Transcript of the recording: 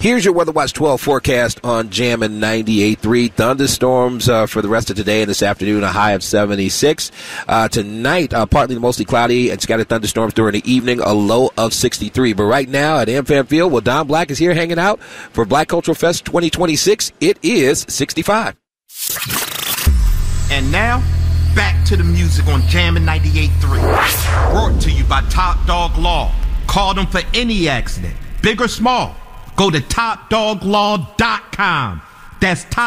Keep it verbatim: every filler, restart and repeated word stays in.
Here's your Weather Watch twelve forecast on Jammin' ninety-eight point three. Thunderstorms uh, for the rest of today and this afternoon, a high of seventy-six. Uh, tonight, uh, partly to mostly cloudy and scattered thunderstorms during the evening, a low of sixty-three. But right now at AmFam Field, well, Don Black is here hanging out for Black Cultural Fest twenty twenty-six. It is sixty-five. And now, back to the music on Jammin' ninety-eight point three. Brought to you by Top Dog Law. Call them for any accident, big or small. Go to top dog law dot com. That's top